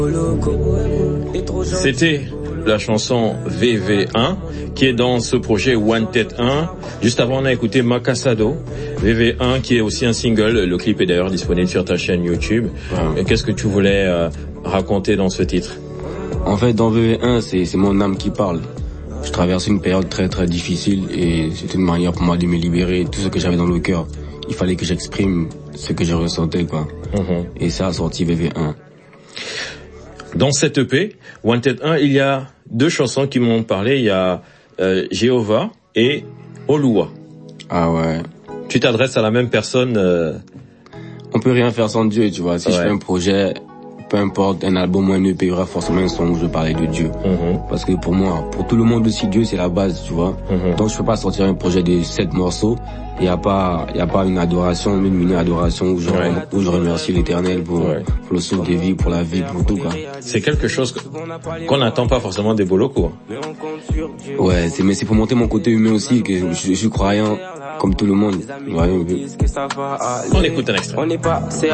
C'était la chanson VV1 qui est dans ce projet Wanted 1. Juste avant, on a écouté Makasado, VV1 qui est aussi un single. Le clip est d'ailleurs disponible sur ta chaîne YouTube. Et qu'est-ce que tu voulais raconter dans ce titre? En fait, dans VV1, c'est mon âme qui parle. Je traversais une période très très difficile et c'était une manière pour moi de me libérer. Tout ce que j'avais dans le cœur, il fallait que j'exprime ce que je ressentais, quoi. Et ça a sorti VV1. Dans cette EP, Wanted 1, il y a deux chansons qui m'ont parlé. Il y a Jéhovah et Oluwa. Ah ouais. Tu t'adresses à la même personne. On peut rien faire sans Dieu, tu vois. Si je fais un projet, peu importe, un album ou un EP, il y aura forcément un son où je parlais de Dieu. Parce que pour moi, pour tout le monde aussi, Dieu c'est la base, tu vois. Donc je peux pas sortir un projet de 7 morceaux. Il y a pas une adoration, une mini adoration où je remercie l'Éternel pour le souffle de vie, pour la vie, pour tout, quoi. C'est quelque chose qu'on n'attend pas forcément des Boloko. Ouais, mais c'est pour monter mon côté humain aussi, que je suis croyant comme tout le monde. Ouais, on écoute un extrait.